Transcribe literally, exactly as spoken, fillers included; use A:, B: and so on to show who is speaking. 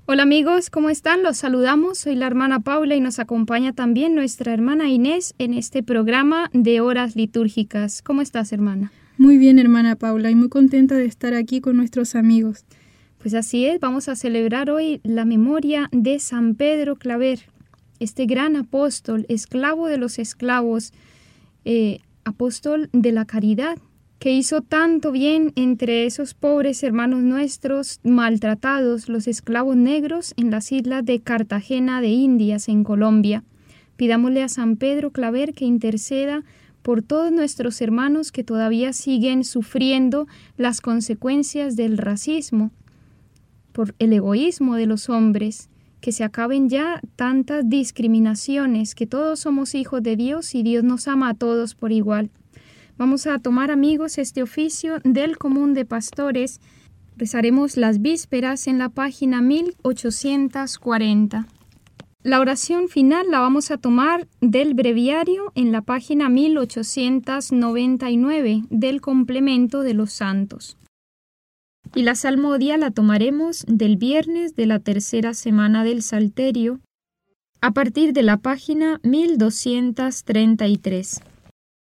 A: Hola amigos, ¿cómo están? Los saludamos, soy la hermana Paula y nos acompaña también nuestra hermana Inés en este programa de horas litúrgicas. ¿Cómo estás, hermana?
B: Muy bien, hermana Paula, y muy contenta de estar aquí con nuestros amigos.
A: Pues así es, vamos a celebrar hoy la memoria de San Pedro Claver, este gran apóstol, esclavo de los esclavos, eh, apóstol de la caridad, que hizo tanto bien entre esos pobres hermanos nuestros maltratados, los esclavos negros en las islas de Cartagena de Indias, en Colombia. Pidámosle a San Pedro Claver que interceda por todos nuestros hermanos que todavía siguen sufriendo las consecuencias del racismo, por el egoísmo de los hombres, que se acaben ya tantas discriminaciones, que todos somos hijos de Dios y Dios nos ama a todos por igual. Vamos a tomar, amigos, este oficio del común de pastores. Rezaremos las vísperas en la página mil ochocientos cuarenta. La oración final la vamos a tomar del breviario en la página mil ochocientos noventa y nueve del complemento de los santos. Y la salmodia la tomaremos del viernes de la tercera semana del Salterio, a partir de la página mil doscientos treinta y tres.